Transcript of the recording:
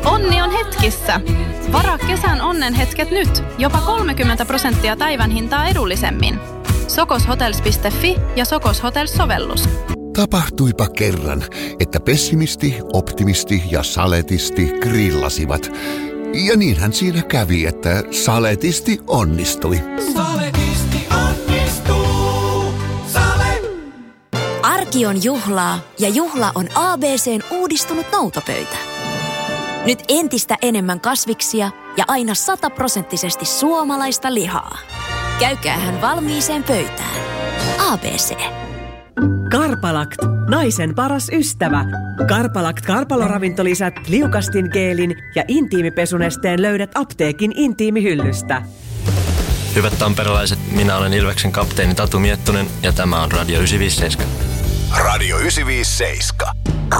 Onni on hetkissä. Varaa kesän onnenhetket nyt. Jopa 30% päivän hintaa edullisemmin. Sokoshotels.fi ja Sokos Hotels-sovellus. Tapahtuipa kerran, että pessimisti, optimisti ja saletisti grillasivat. Ja niinhän siinä kävi, että saletisti onnistui. Saletisti onnistuu. Sale! Arki on juhlaa ja juhla on ABC:n uudistunut noutopöytä. Nyt entistä enemmän kasviksia ja aina 100% suomalaista lihaa. Käykäähän valmiiseen pöytään. ABC. Karpalakt, naisen paras ystävä. Karpalakt karpaloravintolisät, liukastingeelin ja intiimipesunesteen löydät apteekin intiimihyllystä. Hyvät tamperelaiset, minä olen Ilveksen kapteeni Tatu Miettunen ja tämä on Radio 957. Radio 957.